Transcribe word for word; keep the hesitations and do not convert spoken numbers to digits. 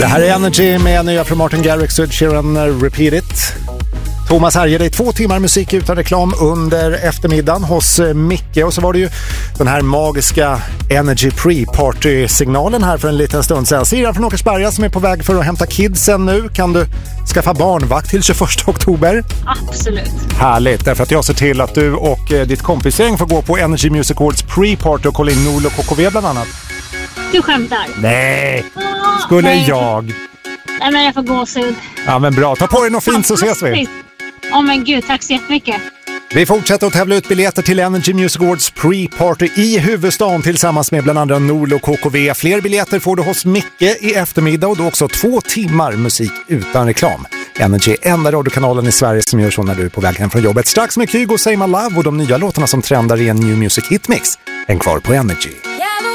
Det här är Energy med nya från Martin Garrix och Ed Sheeran, Repeat It. Thomas här ger dig två timmar musik utan reklam under eftermiddagen hos Micke. Och så var det ju den här magiska Energy Pre-Party-signalen här för en liten stund sedan. Sira från Åkersberga som är på väg för att hämta kidsen nu. Kan du skaffa barnvakt till tjugoförsta oktober? Absolut. Härligt, därför att jag ser till att du och eh, ditt kompisgäng får gå på Energy Music Awards Pre-Party och kolla in Nolo K K V bland annat. Du skämtar? Nej, Åh, skulle nej. jag. Nej, men jag får gåshud. Ja, men bra. Ta på dig något fint så ses vi. Åh oh, men gud, tack så jättemycket. Vi fortsätter att tävla ut biljetter till Energy Music Awards Pre-Party i huvudstaden tillsammans med bland andra Nolo K K V. Fler biljetter får du hos Micke i eftermiddag och då också två timmar musik utan reklam. Energy är enda radiokanalen i Sverige som gör så när du är på väg hem från jobbet. Strax med Kygo, Say My Love och de nya låtarna som trendar i en New Music Hitmix. Häng kvar på Energy. Yeah.